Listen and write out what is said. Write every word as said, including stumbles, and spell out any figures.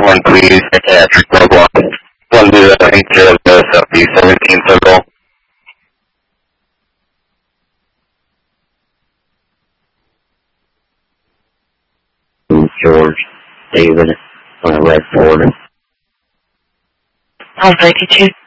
one, please, Patrick Roadblock. One to the into the Southeast seventeen circle. George, David, on a red Ford. I'll take it, you.